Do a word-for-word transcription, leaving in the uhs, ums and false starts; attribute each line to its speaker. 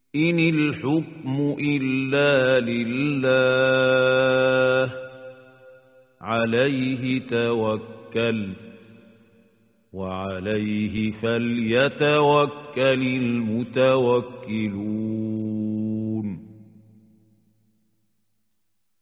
Speaker 1: إن الحكم إلا لله عليه توكل وعليه فليتوكل المتوكلون